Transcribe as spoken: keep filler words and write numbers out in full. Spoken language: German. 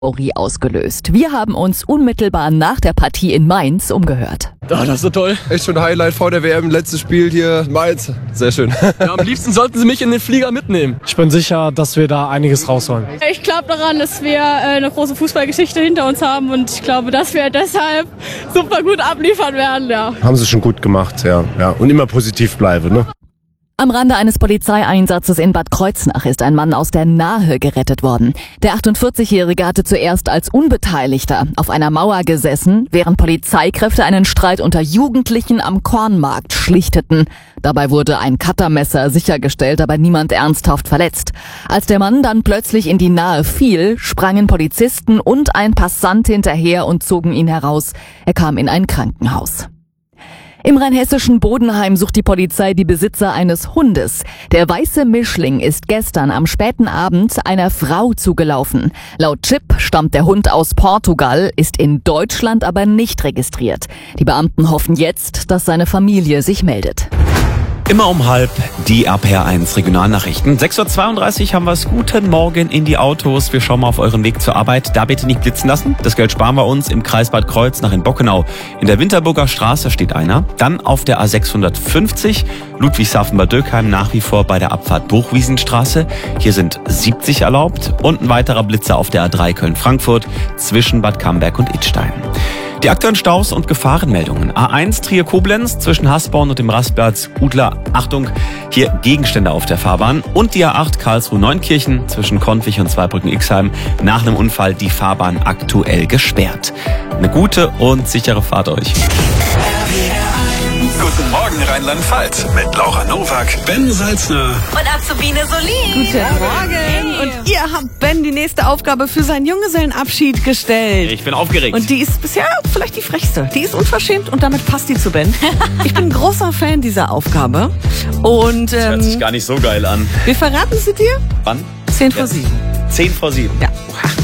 Euphorie ausgelöst. Wir haben uns unmittelbar nach der Partie in Mainz umgehört. Oh, das ist so toll. Echt schon ein Highlight vor der W M. Letztes Spiel hier Mainz. Sehr schön. Ja, am liebsten sollten Sie mich in den Flieger mitnehmen. Ich bin sicher, dass wir da einiges rausholen. Ich glaube daran, dass wir eine große Fußballgeschichte hinter uns haben und ich glaube, dass wir deshalb super gut abliefern werden. Ja. Haben sie schon gut gemacht, ja. ja. Und immer positiv bleiben, ne? Am Rande eines Polizeieinsatzes in Bad Kreuznach ist ein Mann aus der Nahe gerettet worden. Der achtundvierzigjährige hatte zuerst als Unbeteiligter auf einer Mauer gesessen, während Polizeikräfte einen Streit unter Jugendlichen am Kornmarkt schlichteten. Dabei wurde ein Cuttermesser sichergestellt, aber niemand ernsthaft verletzt. Als der Mann dann plötzlich in die Nahe fiel, sprangen Polizisten und ein Passant hinterher und zogen ihn heraus. Er kam in ein Krankenhaus. Im rheinhessischen Bodenheim sucht die Polizei die Besitzer eines Hundes. Der weiße Mischling ist gestern am späten Abend einer Frau zugelaufen. Laut Chip stammt der Hund aus Portugal, ist in Deutschland aber nicht registriert. Die Beamten hoffen jetzt, dass seine Familie sich meldet. Immer um halb die R P R eins Regionalnachrichten. sechs Uhr zweiunddreißig haben wir es. Guten Morgen in die Autos. Wir schauen mal auf euren Weg zur Arbeit. Da bitte nicht blitzen lassen. Das Geld sparen wir uns im Kreis Bad Kreuznach in Bockenau. In der Winterburger Straße steht einer. Dann auf der A sechshundertfünfzig Ludwigshafen-Bad Dürkheim nach wie vor bei der Abfahrt Bruchwiesenstraße. Hier sind siebzig erlaubt. Und ein weiterer Blitzer auf der A drei Köln-Frankfurt zwischen Bad Camberg und Idstein. Die aktuellen Staus und Gefahrenmeldungen. A eins Trier-Koblenz zwischen Hasborn und dem Rastplatz Udler. Achtung, hier Gegenstände auf der Fahrbahn. Und die A acht Karlsruhe-Neunkirchen zwischen Konwich und Zweibrücken-Ixheim. Nach einem Unfall die Fahrbahn aktuell gesperrt. Eine gute und sichere Fahrt euch. Guten Morgen Rheinland-Pfalz mit Laura Nowak, Ben Salzner und Azubine Solin. Guten Morgen. Hey. Und ihr habt Ben die nächste Aufgabe für seinen Junggesellenabschied gestellt. Ich bin aufgeregt. Und die ist bisher vielleicht die frechste. Die ist unverschämt und damit passt die zu Ben. Ich bin ein großer Fan dieser Aufgabe. Und, ähm, das hört sich gar nicht so geil an. Wir verraten sie dir. Wann? Zehn vor sieben. Zehn vor sieben? Ja.